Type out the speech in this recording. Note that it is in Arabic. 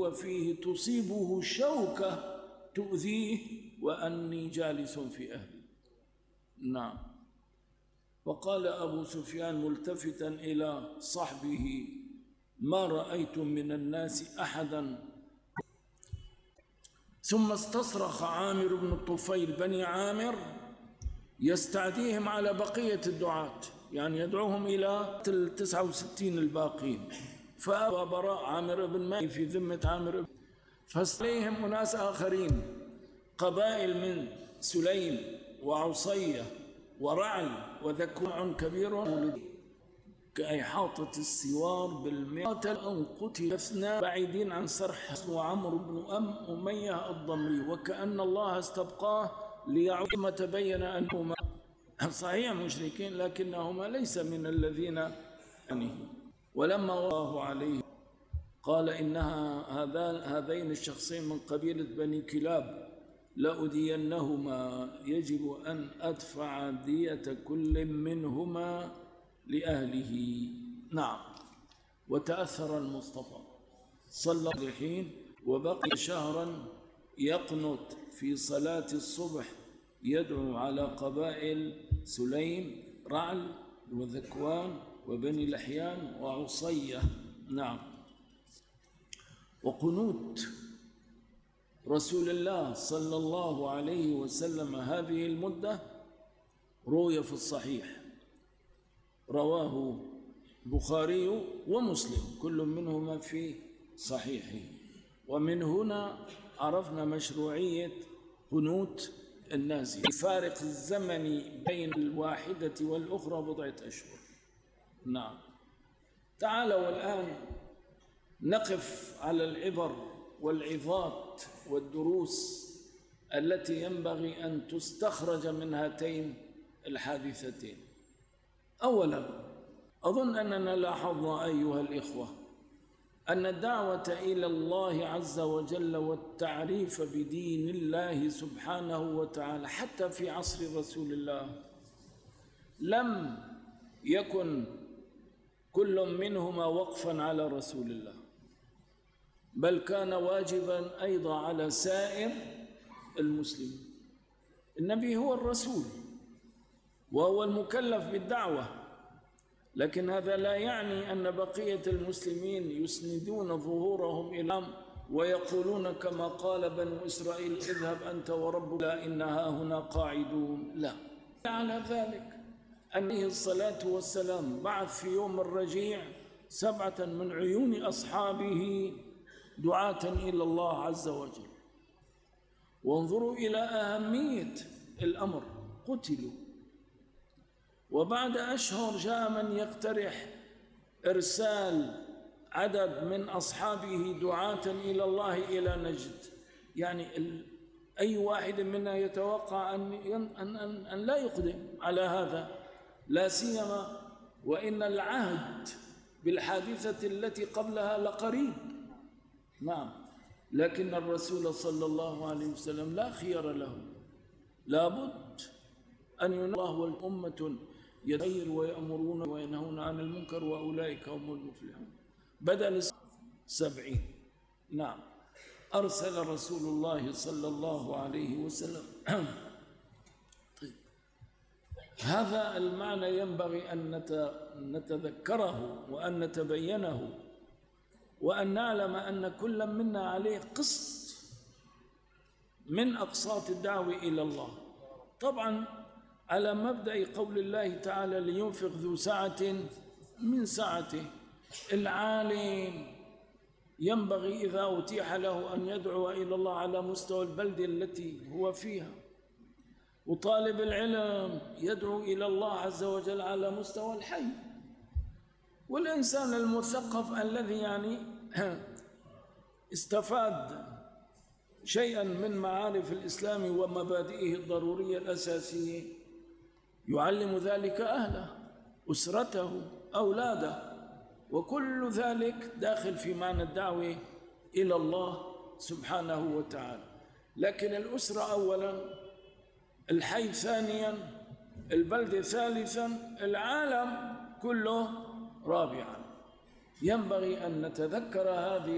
هو فيه تصيبه شوكة تؤذيه وأني جالس في أهلي. نعم. وقال أبو سفيان ملتفتا إلى صحبه: ما رأيت من الناس أحدا. ثم استصرخ عامر بن الطفيل بني عامر يستعديهم على بقية الدعاة، يعني يدعوهم إلى 69 الباقين. فأبى براء عامر بن مالك في ذمة عامر، فاستليهم أناس آخرين، قبائل من سليم وعصية ورعل وذكوان كبير كإحاطة السوار بالمئة أو قتل اثنان بعيدين عن سرح وعمرو بن أمية الضمري، وكأن الله استبقاه ليعود ما تبين أنهما صحيح مشركين لكنهما ليس من الذين يعني. ولما الله عليه قال: إنها هذين الشخصين من قبيلة بني كلاب لأدينهما، يجب أن أدفع دية كل منهما لأهله. نعم. وتأثر المصطفى صلى الله عليه وسلم وبقي شهرا يقنط في صلاة الصبح يدعو على قبائل سليم رعل وذكوان وبني لحيان وعصية. نعم. وقنوت رسول الله صلى الله عليه وسلم هذه المدة روي في الصحيح، رواه البخاري ومسلم كل منهما في صحيحه. ومن هنا عرفنا مشروعية قنوت النازل، الفارق الزمني بين الواحدة والأخرى بضعة أشهر. نعم. تعالوا الآن نقف على العبر والعظات والدروس التي ينبغي أن تستخرج من هاتين الحادثتين. أولا، أظن أننا لاحظنا أيها الإخوة أن الدعوة إلى الله عز وجل والتعريف بدين الله سبحانه وتعالى حتى في عصر رسول الله لم يكن كل منهما وقفا على رسول الله، بل كان واجبا أيضا على سائر المسلمين. النبي هو الرسول وهو المكلف بالدعوة، لكن هذا لا يعني أن بقية المسلمين يسندون ظهورهم إلى ويقولون كما قال بنو إسرائيل: اذهب أنت وربك لا إنها هنا قاعدون. لا، على ذلك عليه الصلاة والسلام بعث في يوم الرجيع 7 من عيون أصحابه دعاة إلى الله عز وجل. وانظروا إلى أهمية الأمر، قتلوا. وبعد أشهر جاء من يقترح إرسال عدد من أصحابه دعاة إلى الله إلى نجد. يعني أي واحد منا يتوقع أن لا يقدم على هذا، لا سيما وإن العهد بالحادثة التي قبلها لقريب. نعم. لكن الرسول صلى الله عليه وسلم لا خيار له، لابد أن ينادي الله والأمة يغير ويأمرون وينهون عن المنكر وأولئك هم المفلحون. بدل 70. نعم. أرسل رسول الله صلى الله عليه وسلم. طيب، هذا المعنى ينبغي أن نتذكره وأن نتبينه، وأن نعلم أن كل منا عليه قسط من أقساط الدعوة إلى الله. طبعا على مبدأ قول الله تعالى: لينفق ذو سعة من سعته. العالم ينبغي إذا أتيح له أن يدعو إلى الله على مستوى البلدة التي هو فيها، وطالب العلم يدعو إلى الله عز وجل على مستوى الحي، والإنسان المثقف الذي يعني استفاد شيئا من معارف الإسلام ومبادئه الضرورية الأساسية يعلم ذلك أهله، أسرته، أولاده، وكل ذلك داخل في معنى الدعوة إلى الله سبحانه وتعالى. لكن الأسرة أولا، الحي ثانيا، البلد ثالثا، العالم كله رابعا. ينبغي أن نتذكر هذه